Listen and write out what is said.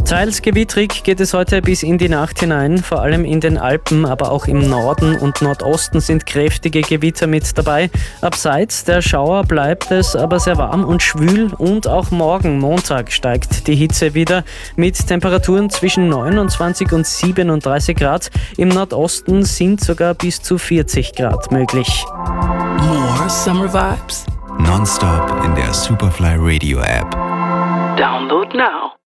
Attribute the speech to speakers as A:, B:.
A: Teils gewittrig geht es heute bis in die Nacht hinein, vor allem in den Alpen, aber auch im Norden und Nordosten sind kräftige Gewitter mit dabei. Abseits der Schauer bleibt es aber sehr warm und schwül und auch morgen, Montag, steigt die Hitze wieder mit Temperaturen zwischen 29 und 37 Grad. Im Nordosten sind sogar bis zu 40 Grad möglich.
B: More summer vibes?
C: Nonstop in der Superfly Radio App.
B: Download now.